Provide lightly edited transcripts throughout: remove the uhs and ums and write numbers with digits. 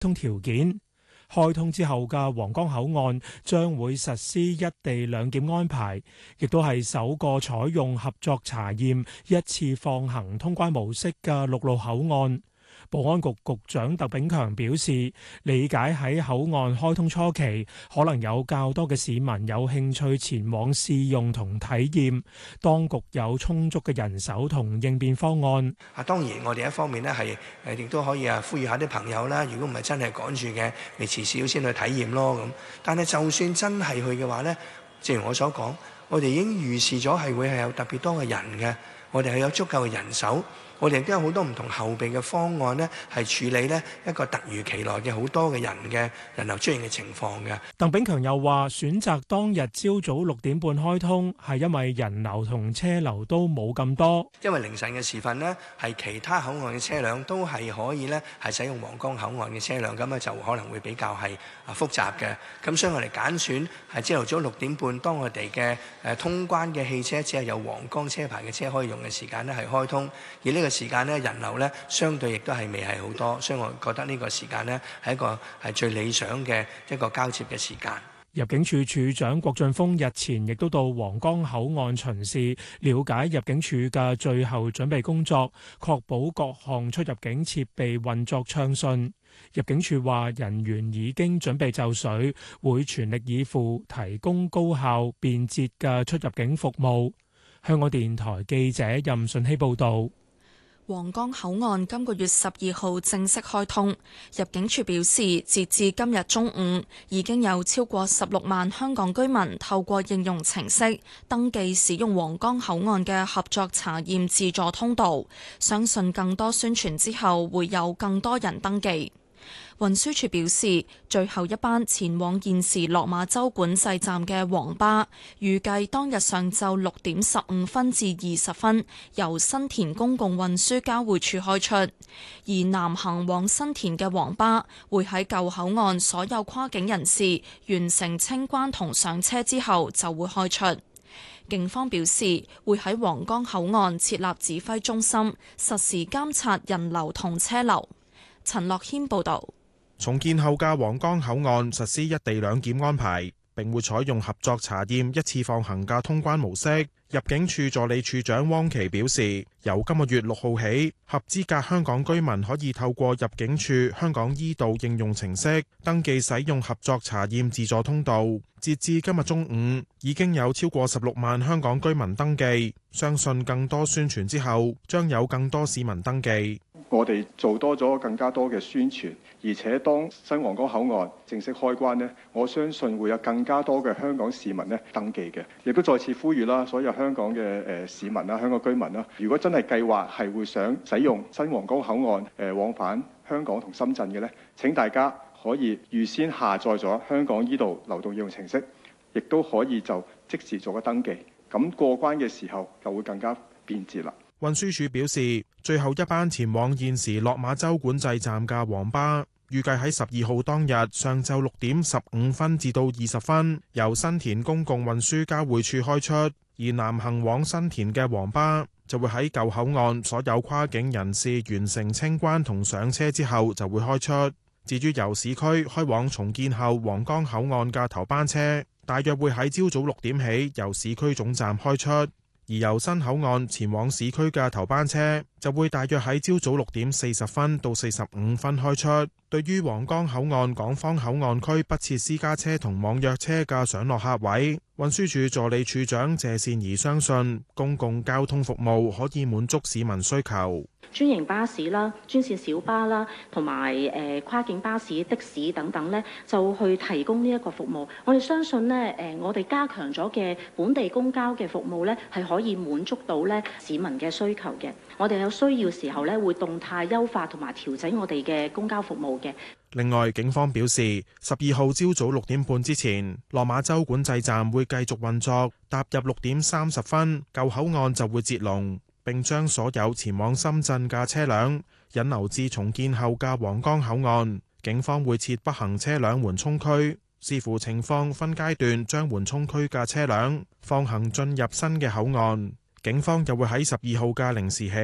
通條件。開通之後嘅皇崗口岸將會實施一地兩檢安排，亦都係首個採用合作查驗一次放行通關模式嘅陸路口岸。保安局局長鄧炳強表示，理解喺口岸開通初期，可能有較多嘅市民有興趣前往試用同體驗，當局有充足嘅人手同應變方案。 當然我哋一方面呢係亦都可以呼籲下啲朋友啦，如果唔係真係趕住嘅，咪遲少先去體驗咯咁。但係就算真係去嘅話呢，正如我所講，我哋已經預示咗係會係有特別多嘅人嘅，我哋係有足夠嘅人手。我哋亦都有好多唔同後備嘅方案呢，係處理呢一個突如其來嘅好多嘅人嘅人流出現嘅情況嘅。 鄧炳強又話：選擇當日朝早6點半開通，係因為人流同車流都冇咁多。 因為凌晨嘅時分呢，係其他口岸嘅車輛都係可以呢，係使用皇崗口岸嘅車輛，咁啊就可能會比較係複雜嘅。咁所以我哋揀選係朝頭早6點半，當我哋嘅通關嘅汽車只係有皇崗車牌嘅車可以用嘅時間呢，係開通，而呢個時間咧人流咧相對亦都係未係好多，所以我覺得呢個時間咧係一個係最理想嘅一個交接嘅時間。 入境處處長郭俊峰日前亦都到皇崗口岸巡視，了解入境處嘅最後準備工作，確保各項出入境設備運作暢順。入境處話人員已經準備就緒，會全力以赴提供高效便捷嘅出入境服務。香港電台記者任順希報導。 皇崗口岸今個月12號正式開通，入境處表示，截至今日中午，已經有超過16萬香港居民透過應用程式登記使用皇崗口岸嘅合作查驗自助通道，相信更多宣傳之後，會有更多人登記。運輸署表示，最後一班前往現時落馬洲管制站嘅黃巴，預計當日上晝6點15分至20分由新田公共運輸交匯處開出，而南行往新田嘅黃巴會喺舊口岸所有跨境人士完成清關同上車之後就會開出。警方表示，會喺皇崗口岸設立指揮中心，實時監察人流同車流。陳樂軒報導。 重建後嘅皇崗口岸實施一地兩檢安排，並會採用合作查驗一次放行嘅通關模式。入境處助理處長汪琪表示，由今個月6號起，合資格香港居民可以透過入境處香港依道應用程式登記使用合作查驗自助通道。截至今日中午，已經有超過16萬香港居民登記，相信更多宣傳之後，將有更多市民登記。 我哋做多咗更加多嘅宣傳，而且當新皇崗口岸正式開關呢，我相信會有更加多嘅香港市民呢登記嘅。亦都再次呼籲啦，所有香港嘅市民啦、香港居民啦，如果真係計劃係會想使用新皇崗口岸往返香港同深圳嘅呢，請大家可以預先下載咗香港依道流動應用程式，亦都可以就即時做個登記，咁過關嘅時候就會更加便捷啦。 運輸署表示，最後一班前往現時落馬洲管制站嘅黃巴，預計喺12號當日上晝6點15分至到20分，由新田公共運輸交匯處開出；而南行往新田嘅黃巴就會喺舊口岸所有跨境人士完成清關同上車之後就會開出。至於由市區開往重建後皇崗口岸嘅頭班車，大約會喺朝早6點起由市區總站開出。而由新口岸前往市區嘅頭班車就會大約喺朝早6點40分到45分開出。對於皇崗口岸港方口岸區不設私家車同網約車嘅上落客位，運輸署助理處長謝善儀相信公共交通服務可以滿足市民需求。 專營巴士啦、專線小巴啦，同埋跨境巴士、的士等等咧，就去提供呢一個服務。我哋相信咧，我哋加強咗嘅本地公交嘅服務咧，係可以滿足到咧市民嘅需求嘅。我哋有需要時候咧，會動態優化同埋調整我哋嘅公交服務嘅。 另外，警方表示，12號朝早6點半之前，落馬洲管制站會繼續運作，踏入6點30分，舊口岸就會截龍。並將所有前往深圳嘅車輛引流至重建後嘅皇崗口岸。警方會設不行車輛緩衝區，視乎情況分階段將緩衝區嘅車輛放行進入新嘅口岸。警方又會喺12號嘅0時起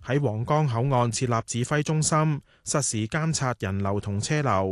喺皇崗口岸設立指揮中心，實時監察人流同車流。